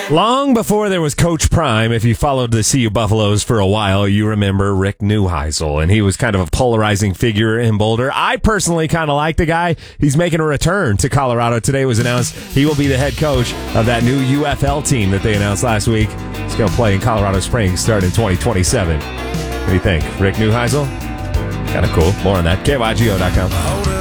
Long before there was Coach Prime, if you followed the CU Buffaloes for a while, you remember Rick Neuheisel, and he was kind of a polarizing figure in Boulder. I personally kind of like the guy. He's making a return to Colorado. Today was announced he will be the head coach of that new UFL team that they announced last week. He's going to play in Colorado Springs starting in 2027. What do you think? Rick Neuheisel? Kind of cool. More on that. KYGO.com.